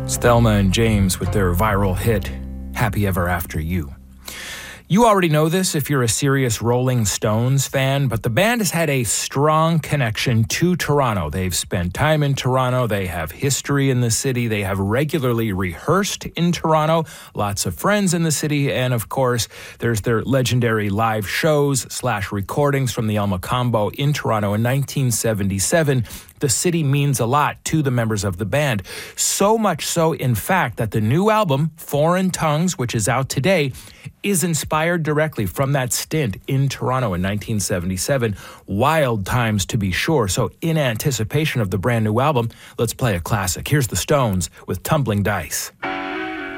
Thelma and James with their viral hit, Happy Ever After You. You already know this if you're a serious Rolling Stones fan, but the band has had a strong connection to Toronto. They've spent time in Toronto. They have history in the city. They have regularly rehearsed in Toronto. Lots of friends in the city. And of course, there's their legendary live shows / recordings from the El Mocambo in Toronto in 1977. The city means a lot to the members of the band. So much so, in fact, that the new album, Foreign Tongues, which is out today, is inspired directly from that stint in Toronto in 1977. Wild times, to be sure. So in anticipation of the brand new album, let's play a classic. Here's the Stones with Tumbling Dice.